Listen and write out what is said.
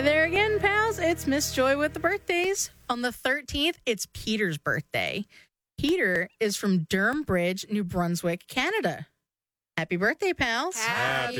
there again, pals. It's Miss Joy with the birthdays. On the 13th, it's Peter's birthday. Peter is from Durham Bridge, New Brunswick, Canada. Happy birthday, pals. Happy